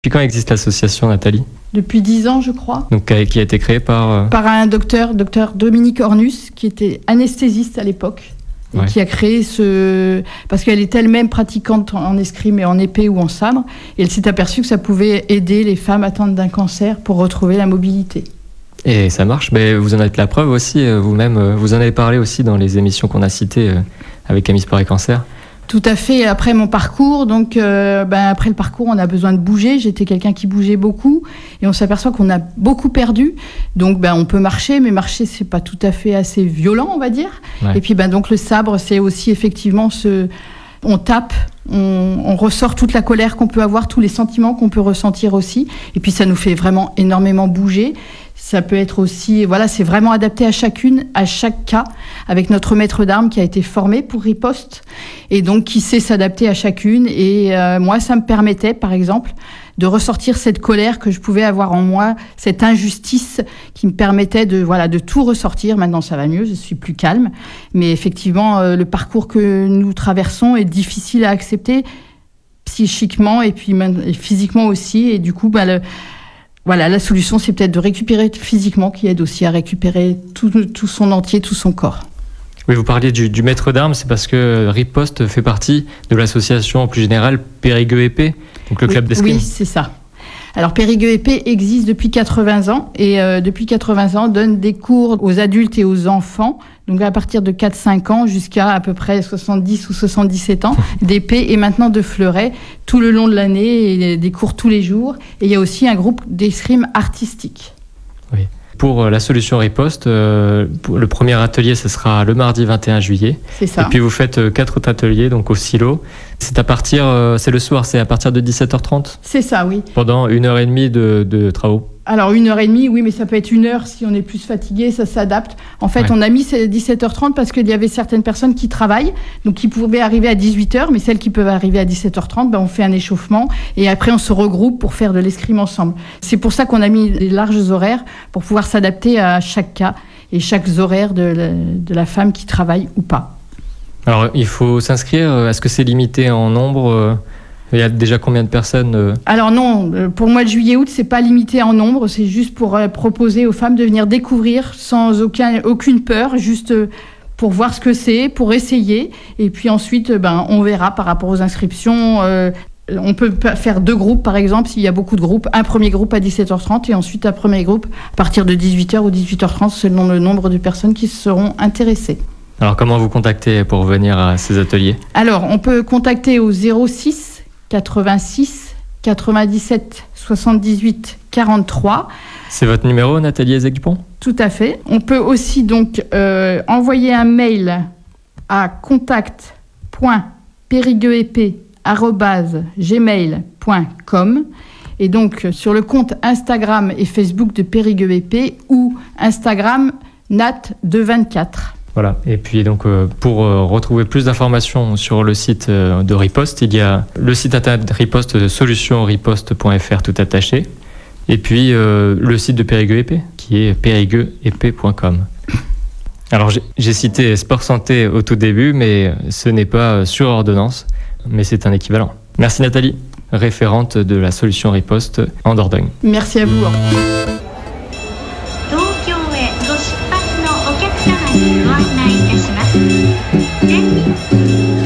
Depuis quand existe l'association, Nathalie? Depuis 10 ans, je crois. Donc, qui a été créée par un docteur Dominique Ornus, qui était anesthésiste à l'époque, et qui a créé parce qu'elle est elle-même pratiquante en escrime et en épée ou en sabre, et elle s'est aperçue que ça pouvait aider les femmes atteintes d'un cancer pour retrouver la mobilité. Et ça marche, mais vous en êtes la preuve aussi, vous-même, vous en avez parlé aussi dans les émissions qu'on a citées avec Amis Sport et Cancer. Tout à fait. Après mon parcours, donc après le parcours, on a besoin de bouger. J'étais quelqu'un qui bougeait beaucoup et on s'aperçoit qu'on a beaucoup perdu. Donc on peut marcher, mais marcher c'est pas tout à fait assez violent, on va dire. Ouais. Et puis donc le sabre, c'est aussi effectivement on tape, on ressort toute la colère qu'on peut avoir, tous les sentiments qu'on peut ressentir aussi. Et puis ça nous fait vraiment énormément bouger. Ça peut être aussi, c'est vraiment adapté à chaque cas, avec notre maître d'armes qui a été formé pour riposte et donc qui sait s'adapter à chacune. Et moi, ça me permettait, par exemple, de ressortir cette colère que je pouvais avoir en moi, cette injustice qui me permettait de tout ressortir. Maintenant, ça va mieux, je suis plus calme. Mais effectivement, le parcours que nous traversons est difficile à accepter psychiquement et puis physiquement aussi. Et du coup, la solution, c'est peut-être de récupérer physiquement, qui aide aussi à récupérer tout son entier, tout son corps. Oui, vous parliez du maître d'armes, c'est parce que Riposte fait partie de l'association en plus générale Périgueux Épée, donc le club d'escrime. Oui, c'est ça. Alors Périgueux Épée existe depuis 80 ans et depuis 80 ans donne des cours aux adultes et aux enfants, donc à partir de 4-5 ans jusqu'à à peu près 70 ou 77 ans, d'épée et maintenant de fleuret tout le long de l'année, et des cours tous les jours. Et il y a aussi un groupe d'escrime artistique. Oui. Pour la solution Riposte, le premier atelier, ce sera le mardi 21 juillet. C'est ça. Et puis vous faites 4 autres ateliers, donc au silo. C'est le soir, c'est à partir de 17h30 ? C'est ça, oui. Pendant 1h30 de travaux. Alors 1h30, oui, mais ça peut être 1 heure si on est plus fatigué, ça s'adapte. En fait, on a mis 17h30 parce qu'il y avait certaines personnes qui travaillent, donc qui pouvaient arriver à 18h, mais celles qui peuvent arriver à 17h30, on fait un échauffement et après on se regroupe pour faire de l'escrime ensemble. C'est pour ça qu'on a mis des larges horaires pour pouvoir s'adapter à chaque cas et chaque horaire de la femme qui travaille ou pas. Alors il faut s'inscrire, est-ce que c'est limité en nombre ? Il y a déjà combien de personnes Alors non, pour le mois de juillet-août, c'est pas limité en nombre, c'est juste pour proposer aux femmes de venir découvrir sans aucune peur, juste pour voir ce que c'est, pour essayer. Et puis ensuite, on verra par rapport aux inscriptions. On peut faire 2 groupes, par exemple, s'il y a beaucoup de groupes. Un premier groupe à 17h30 et ensuite un premier groupe à partir de 18h ou 18h30, selon le nombre de personnes qui seront intéressées. Alors comment vous contacter pour venir à ces ateliers ? Alors, on peut contacter au 06 86 97 78 43. C'est votre numéro, Nathalie Ezek-Dupont ? Tout à fait. On peut aussi donc envoyer un mail à contact.périgueuxépée@gmail.com et donc sur le compte Instagram et Facebook de Périgueux Épée ou Instagram Nat224. Voilà, et puis donc pour retrouver plus d'informations sur le site de Riposte, il y a le site internet Riposte, solutionriposte.fr tout attaché, et puis le site de Périgueux Épée qui est périgueuxépée.com. Alors j'ai cité Sport Santé au tout début, mais ce n'est pas sur ordonnance, mais c'est un équivalent. Merci Nathalie, référente de la solution Riposte en Dordogne. Merci à vous. ご案内いたします。